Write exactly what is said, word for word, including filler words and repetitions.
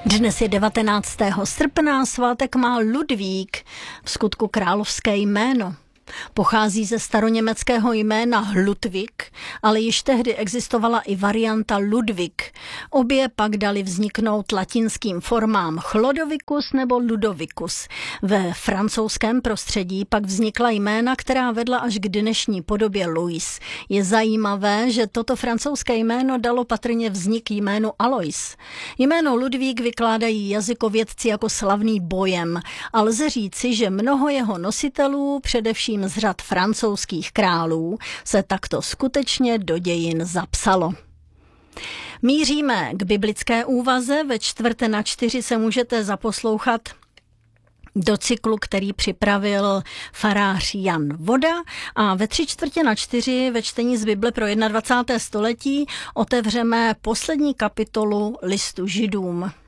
Dnes je devatenáctého srpna, svátek má Ludvík, v skutku královské jméno. Pochází ze staroněmeckého jména Ludwig, ale již tehdy existovala i varianta Ludwig. Obě pak dali vzniknout latinským formám Chlodovicus nebo Ludovicus. Ve francouzském prostředí pak vznikla jména, která vedla až k dnešní podobě Louis. Je zajímavé, že toto francouzské jméno dalo patrně vznik jménu Alois. Jméno Ludvík vykládají jazykovědci jako slavný bojem a lze říci, že mnoho jeho nositelů, především z řad francouzských králů, se takto skutečně do dějin zapsalo. Míříme k biblické úvaze. Ve čtvrt na čtyři se můžete zaposlouchat do cyklu, který připravil farář Jan Voda, a ve tři čtvrtě na čtyři ve čtení z Bible pro dvacáté první století otevřeme poslední kapitolu listu Židům.